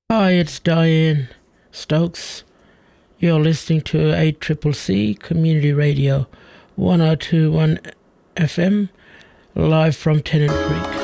Hi, it's Diane Stokes. You're listening to ACCC Community Radio 1021 FM, live from Tennant Creek.